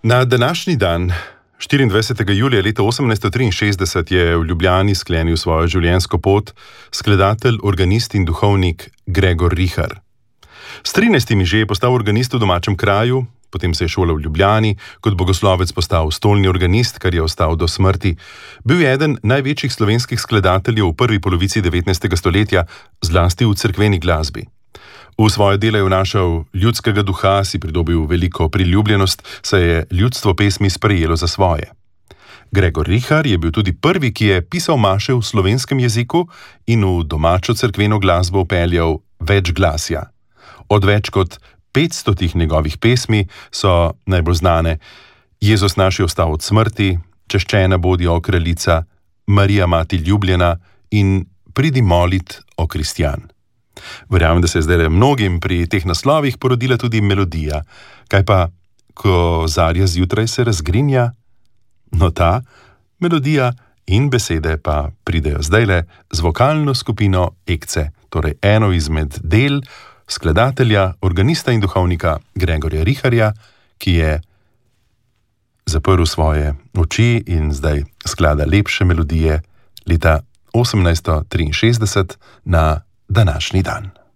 Na današnji dan, 24. julija leta 1863, je v Ljubljani sklenil svojo življenjsko pot skladatelj, organist in duhovnik Gregor Richar. S 13 že je postal organist v domačem kraju, potem se je šolal v Ljubljani, kot bogoslovec postal stolni organist, kar je ostal do smrti. Bil je eden največjih slovenskih skladateljev v prvi polovici 19. stoletja, zlasti v cerkveni glasbi. V svoje delo je vnašal ljudskega duha, si pridobil veliko priljubljenost, saj je ljudstvo pesmi sprejelo za svoje. Gregor Richar je bil tudi prvi, ki je pisal maše v slovenskem jeziku in v domačo cerkveno glasbo vpeljal večglasja. Od več kot 500 njegovih pesmi so najbolj znane Jezus naš je ostal od smrti, Češčena bodi, o kraljica, Marija mati ljubljena in Pridi molit, o kristjan. Verjamem, da se je zdaj mnogim pri teh naslovih porodila tudi melodija. Kaj pa, ko zarja zjutraj se razgrinja? No, ta melodija in besede pa pridejo zdajle z vokalno skupino Ekce, torej eno izmed del skladatelja, organista in duhovnika Gregorja Richarja, ki je zaprl svoje oči in zdaj sklada lepše melodije leta 1863 na današnji dan.